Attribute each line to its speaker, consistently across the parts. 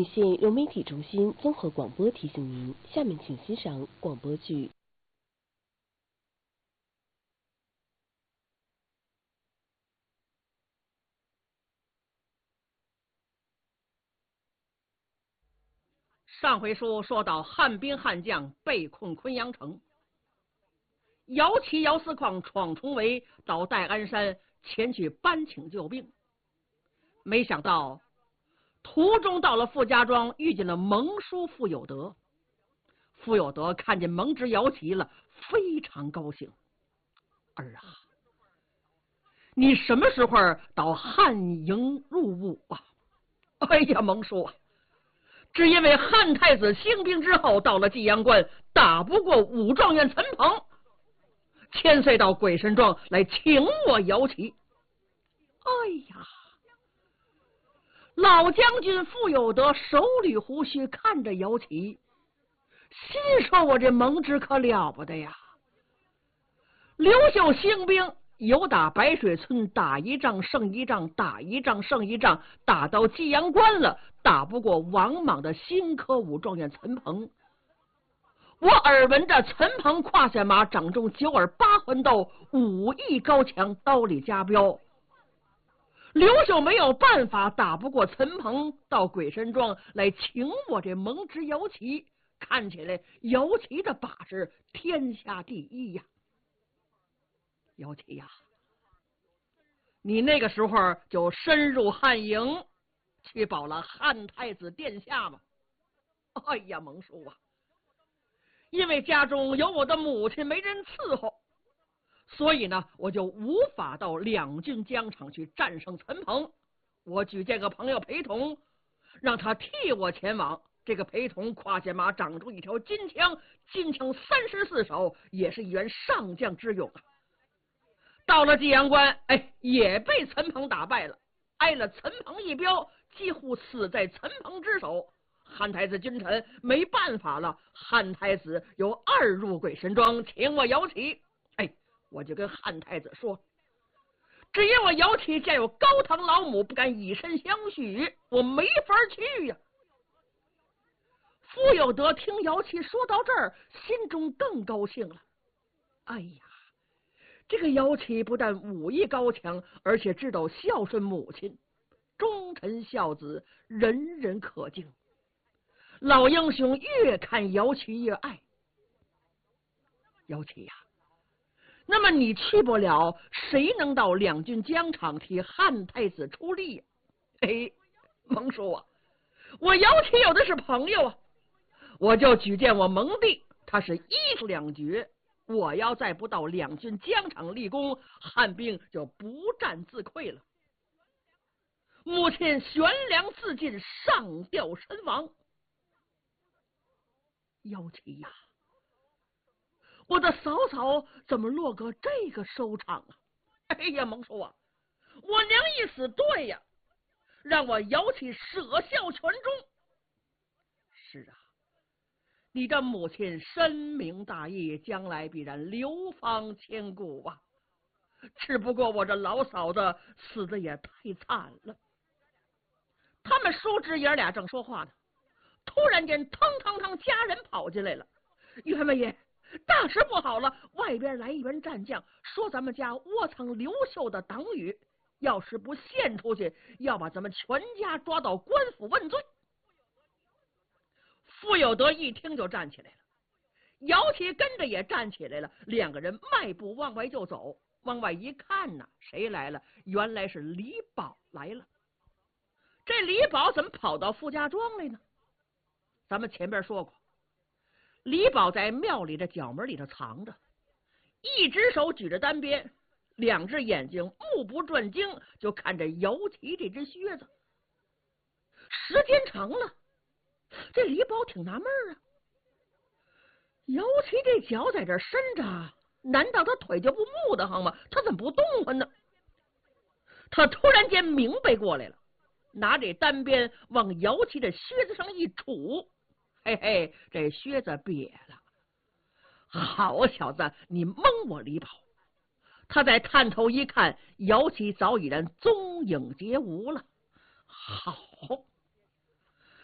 Speaker 1: 县融媒体中心综合广播提醒您，下面请欣赏广播剧。
Speaker 2: 上回书说到汉兵悍将被困昆阳城，姚启、姚思匡闯重围到戴安山前去搬请救兵，没想到途中到了傅家庄，遇见了蒙叔傅有德。傅有德看见蒙之姚启了，非常高兴。儿啊，你什么时候到汉营入伍啊？哎呀，蒙叔啊，只因为汉太子兴兵之后，到了济阳关，打不过武状元陈鹏，千岁到鬼神庄来请我姚启。哎呀，老将军傅有德手捋胡须，看着姚启，心说我这蒙之可了不得呀！刘秀兴兵，有打白水村打一仗胜一仗，打一仗胜一仗，打到济阳关了，打不过王莽的新科武状元陈鹏。我耳闻着陈鹏胯下马，掌中九耳八环刀，武艺高强，刀里加镖。刘秀没有办法，打不过陈鹏，到鬼神庄来请我这蒙之姚启。看起来姚启的把式天下第一呀！姚启呀，你那个时候就深入汉营，去保了汉太子殿下吗？哎呀，蒙叔啊，因为家中有我的母亲没人伺候，所以呢，我就无法到两郡疆场去战胜陈鹏。我举荐个朋友陪同，让他替我前往。这个陪同胯下马，掌住一条金枪，金枪34手，也是一员上将之勇啊。到了济阳关，也被陈鹏打败了，挨了陈鹏一镖，几乎死在陈鹏之手。汉太子君臣没办法了，汉太子有2入鬼神庄，请我姚启。我就跟汉太子说，只因我姚启家有高堂老母，不敢以身相许，我没法去呀。傅有德听姚启说到这儿，心中更高兴了。哎呀，这个姚启不但武艺高强，而且知道孝顺母亲，忠臣孝子，人人可敬。老英雄越看姚启越爱。姚启呀，那么你去不了，谁能到两郡疆场替汉太子出力呀？蒙叔啊，我姚启有的是朋友啊，我就举荐我蒙弟，他是一夫两绝。我要再不到两郡疆场立功，汉兵就不战自溃了。母亲悬梁自尽，上吊身亡。姚启呀，我的嫂嫂怎么落个这个收场啊？哎呀，蒙叔啊，我娘一死对呀，让我姚启舍孝全忠。是啊，你的母亲深明大义，将来必然流芳千古啊！只不过我这老嫂子死的也太惨了。他们叔侄爷俩正说话呢，突然间腾腾腾家人跑进来了。员外爷，大事不好了，外边来一员战将，说咱们家窝藏刘秀的党羽，要是不献出去，要把咱们全家抓到官府问罪。傅有德一听就站起来了，姚启跟着也站起来了，两个人迈步往外就走。往外一看呢，谁来了？原来是李宝来了。这李宝怎么跑到傅家庄来呢？咱们前边说过，李宝在庙里的角门里头藏着，一只手举着单鞭，两只眼睛目不转睛，就看着姚启这只靴子。时间长了，这李宝挺纳闷啊，姚启这脚在这伸着，难道他腿就不木得慌吗？他怎么不动弹呢？他突然间明白过来了，拿这单鞭往姚启的靴子上一杵，这靴子瘪了。好小子，你蒙我李宝！他再探头一看，姚启早已然踪影皆无了。好，我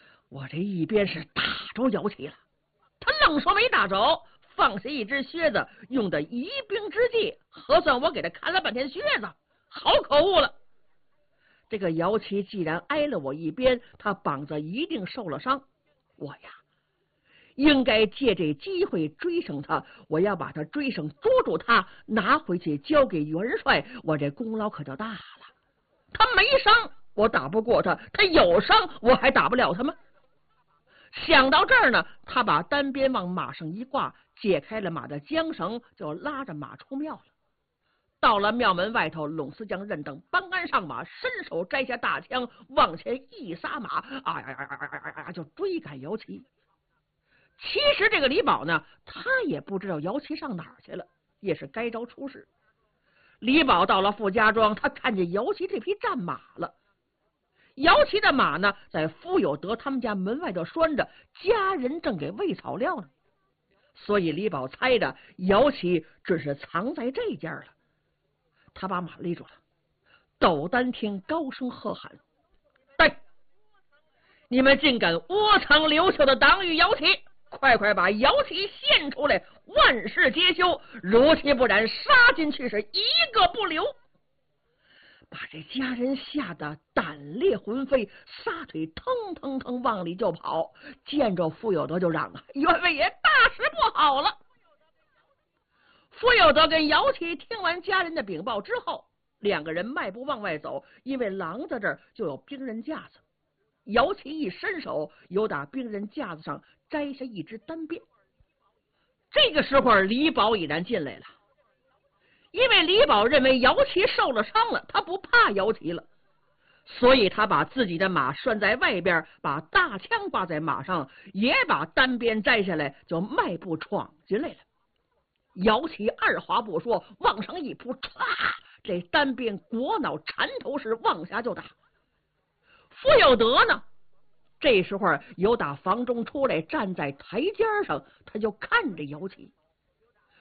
Speaker 2: 这一边是打着姚琦了，他愣说没打着，放下一只靴子，用的疑兵之计，核算我给他看了半天靴子，好口误了。这个姚琦既然挨了我一鞭，他膀子一定受了伤，我呀应该借这机会追上他，我要把他追上，捉住他，拿回去交给元帅，我这功劳可就大了。他没伤，我打不过他；他有伤，我还打不了他吗？想到这儿呢，他把单鞭往马上一挂，解开了马的缰绳，就拉着马出庙了。到了庙门外头，拢司将认等搬鞍上马，伸手摘下大枪，往前一撒马，就追赶姚琦。其实这个李宝呢，他也不知道姚琦上哪儿去了，也是该着出事。李宝到了傅家庄，他看见姚琦这匹战马了。姚琦的马呢，在傅有德他们家门外头拴着，家人正给喂草料呢。所以李宝猜着姚琦只是藏在这家了。他把马勒住了，斗丹厅高声喝喊：“对，你们竟敢窝藏刘秀的党羽姚琦，快快把姚琦献出来，万事皆休，如其不然，杀进去是一个不留。”把这家人吓得胆裂魂飞，撒腿腾腾腾往里就跑。见着傅有德就嚷啊：“员外爷，大事不好了！”傅有德跟姚琦听完家人的禀报之后，两个人迈步往外走，因为廊子这儿就有兵刃架子。姚琦一伸手，由打兵刃架子上摘下一支单鞭。这个时候李宝已然进来了，因为李宝认为姚琦受了伤了，他不怕姚琦了，所以他把自己的马拴在外边，把大枪挂在马上，也把单鞭摘下来，就迈步闯进来了。姚琦二话不说，往上一扑，歘，这单鞭果脑缠头式往下就打。傅有德呢，这时候由打房中出来，站在台阶上，他就看着姚琦。